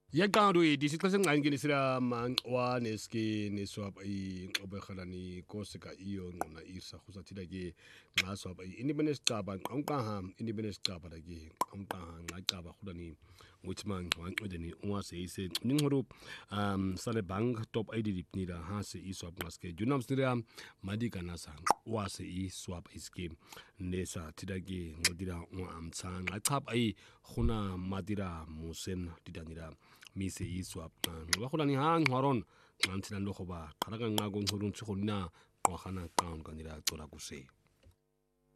Yaqandu disixesha engqanginisela manxwa neski neswap ixoberhalani kosika iyo ngqona irsa khusathila ke nxa swap inibene sicaba nqamqaha inibene sicaba la ke nqamqaha nqacaba khulani ukuthi manxwanxwedeni ungase ninguru sale bank top id dipnira ha se iswap ngaske junam snira madika nasa wase iswap iske nesa tidake ngodira amtsa nqachap khuna madira musen didanira mise iswap ngoba khulani ha ngwaron ngantsila lo khoba qhalaka nqa go ntholong tshigonna qwagana qang kanira tsola kuse